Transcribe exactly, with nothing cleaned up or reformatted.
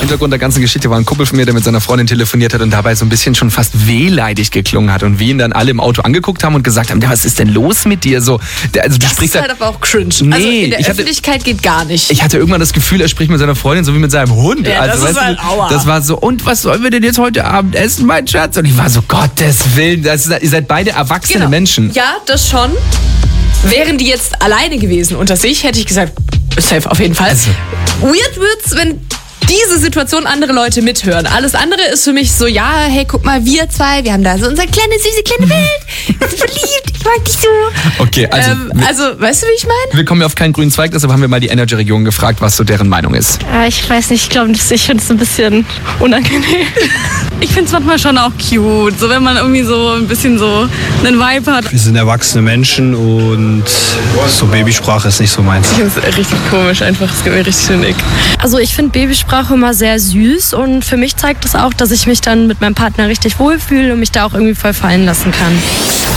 Hintergrund der ganzen Geschichte war ein Kumpel von mir, der mit seiner Freundin telefoniert hat und dabei so ein bisschen schon fast wehleidig geklungen hat und wir ihn dann alle im Auto angeguckt haben und gesagt haben, was ist denn los mit dir? So, der, also du das sprichst ist halt aber auch cringe. Nee, also in der ich hatte, Öffentlichkeit geht gar nicht. Ich hatte irgendwann das Gefühl, er spricht mit seiner Freundin so wie mit seinem Hund. Ja, also, das ist weißt halt du, aua. Das war so, und was sollen wir denn jetzt heute Abend essen, mein Schatz? Und ich war so, Gottes Willen, das ist, ihr seid beide erwachsene Genau. Menschen. Ja, das schon. Wären die jetzt alleine gewesen unter sich, hätte ich gesagt, safe auf jeden Fall. Also. Weird wird's, wenn diese Situation andere Leute mithören. Alles andere ist für mich so, ja, hey, guck mal, wir zwei, wir haben da so unser kleine, süße, kleine Welt. Wir sind verliebt, ich mag dich so. Okay, also, ähm, also, weißt du, wie ich meine? wir kommen ja auf keinen grünen Zweig, deshalb haben wir mal die Energy-Region gefragt, was so deren Meinung ist. Ja, ich weiß nicht, ich glaube, ich finde es ein bisschen unangenehm. Ich finde es manchmal schon auch cute, so wenn man irgendwie so ein bisschen so einen Vibe hat. Wir sind erwachsene Menschen und so Babysprache ist nicht so meins. Ich finde es richtig komisch einfach, es gibt mir richtig schön Ick. Also ich finde Babysprache immer sehr süß und für mich zeigt das auch, dass ich mich dann mit meinem Partner richtig wohlfühle und mich da auch irgendwie voll fallen lassen kann.